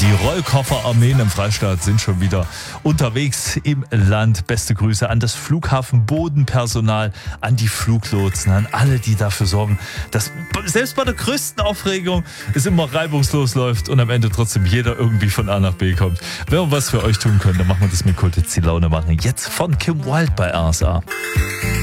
Die Rollkofferarmeen im Freistaat sind schon wieder unterwegs im Land. Beste Grüße an das Flughafenbodenpersonal, an die Fluglotsen, an alle, die dafür sorgen, dass selbst bei der größten Aufregung es immer reibungslos läuft und am Ende trotzdem jeder irgendwie von A nach B kommt. Wenn wir was für euch tun können, dann machen wir das mit Kult jetzt die Laune machen. Jetzt von Kim Wilde bei RSA.